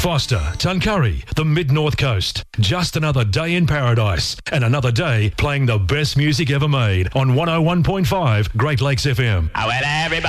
Foster, Tuncurry, the Mid-North Coast. Just another day in paradise and another day playing the best music ever made on 101.5 Great Lakes FM. Oh, well, everybody.